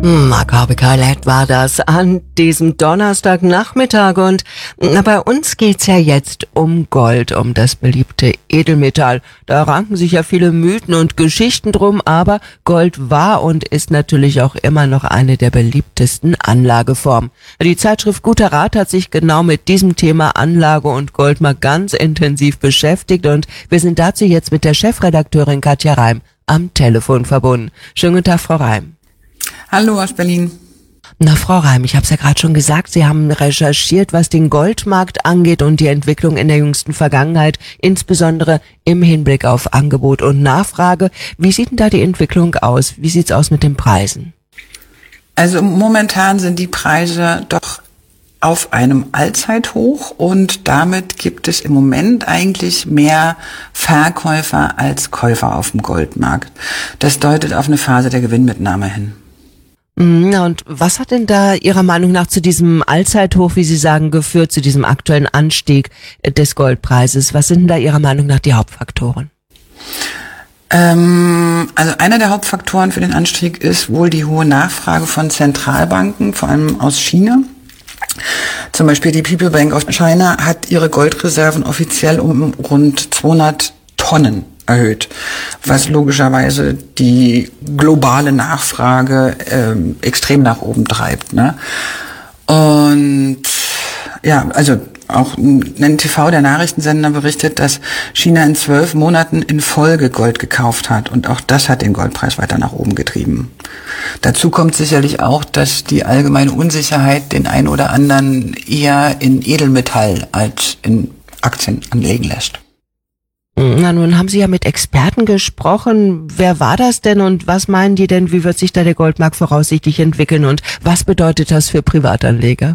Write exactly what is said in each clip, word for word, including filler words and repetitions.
Marc-Harpe Callett war das an diesem Donnerstagnachmittag und bei uns geht's ja jetzt um Gold, um das beliebte Edelmetall. Da ranken sich ja viele Mythen und Geschichten drum, aber Gold war und ist natürlich auch immer noch eine der beliebtesten Anlageformen. Die Zeitschrift Guter Rat hat sich genau mit diesem Thema Anlage und Gold mal ganz intensiv beschäftigt und wir sind dazu jetzt mit der Chefredakteurin Katja Reim am Telefon verbunden. Schönen guten Tag, Frau Reim. Hallo aus Berlin. Na, Frau Reim, ich habe es ja gerade schon gesagt, Sie haben recherchiert, was den Goldmarkt angeht und die Entwicklung in der jüngsten Vergangenheit, insbesondere im Hinblick auf Angebot und Nachfrage. Wie sieht denn da die Entwicklung aus? Wie sieht's aus mit den Preisen? Also momentan sind die Preise doch auf einem Allzeithoch und damit gibt es im Moment eigentlich mehr Verkäufer als Käufer auf dem Goldmarkt. Das deutet auf eine Phase der Gewinnmitnahme hin. Na, und was hat denn da Ihrer Meinung nach zu diesem Allzeithoch, wie Sie sagen, geführt, zu diesem aktuellen Anstieg des Goldpreises? Was sind denn da Ihrer Meinung nach die Hauptfaktoren? Ähm, also einer der Hauptfaktoren für den Anstieg ist wohl die hohe Nachfrage von Zentralbanken, vor allem aus China. Zum Beispiel die People Bank of China hat ihre Goldreserven offiziell um rund zweihundert Tonnen erhöht, was logischerweise die globale Nachfrage ähm, extrem nach oben treibt. Ne? Und ja, also auch ein N T V, der Nachrichtensender, berichtet, dass China in zwölf Monaten in Folge Gold gekauft hat und auch das hat den Goldpreis weiter nach oben getrieben. Dazu kommt sicherlich auch, dass die allgemeine Unsicherheit den einen oder anderen eher in Edelmetall als in Aktien anlegen lässt. Na, nun haben Sie ja mit Experten gesprochen. Wer war das denn und was meinen die denn, wie wird sich da der Goldmarkt voraussichtlich entwickeln und was bedeutet das für Privatanleger?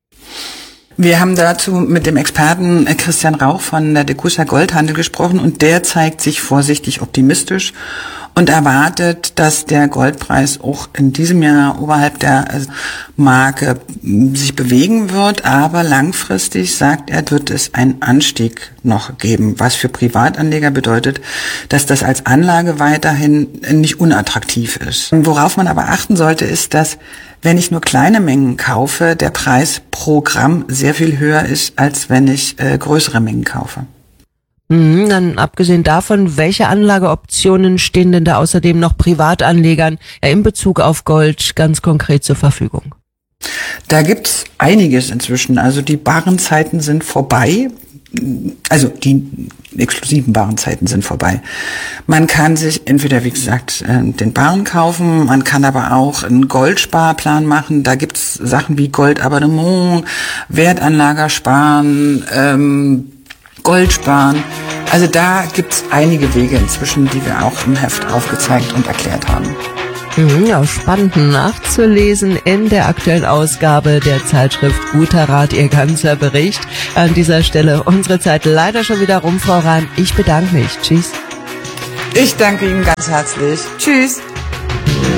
Wir haben dazu mit dem Experten Christian Rauch von der Degussa Goldhandel gesprochen und der zeigt sich vorsichtig optimistisch und erwartet, dass der Goldpreis auch in diesem Jahr oberhalb der Marke sich bewegen wird, aber langfristig, sagt er, wird es einen Anstieg noch geben, was für Privatanleger bedeutet, dass das als Anlage weiterhin nicht unattraktiv ist. Worauf man aber achten sollte, ist, dass wenn ich nur kleine Mengen kaufe, der Preis pro Gramm sehr viel höher ist, als wenn ich äh, größere Mengen kaufe. Mhm, dann abgesehen davon, welche Anlageoptionen stehen denn da außerdem noch Privatanlegern ja, in Bezug auf Gold ganz konkret zur Verfügung? Da gibt's einiges inzwischen. Also die Barenzeiten sind vorbei. Also die exklusiven Barenzeiten sind vorbei. Man kann sich entweder, wie gesagt, den Baren kaufen, man kann aber auch einen Goldsparplan machen. Da gibt's Sachen wie Goldabonnement, Wertanlager sparen, ähm, Gold sparen. Also da gibt's einige Wege inzwischen, die wir auch im Heft aufgezeigt und erklärt haben. Ja, spannend nachzulesen in der aktuellen Ausgabe der Zeitschrift Guter Rat, Ihr ganzer Bericht. An dieser Stelle unsere Zeit leider schon wieder rum, Frau Reim. Ich bedanke mich. Tschüss. Ich danke Ihnen ganz herzlich. Tschüss.